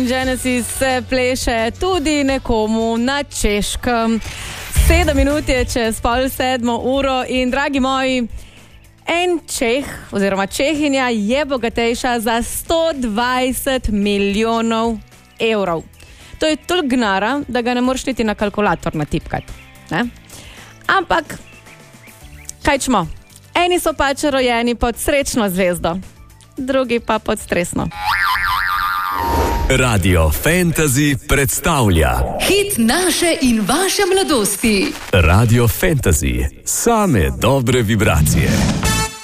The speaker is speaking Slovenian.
Genesis se pleše tudi nekomu na Češkem. 7 minut je čez 6:30 in dragi moji, en Čeh oziroma Čehinja je bogatejša za 120 milijonov evrov. To je toliko gnara, da ga ne moreš niti na kalkulator natipkati. Ne? Ampak, kaj čmo? Eni so pač rojeni pod srečno zvezdo, drugi pa pod stresno. Radio Fantasy predstavlja hit naše in vaše mladosti. Radio Fantasy, same dobre vibracije.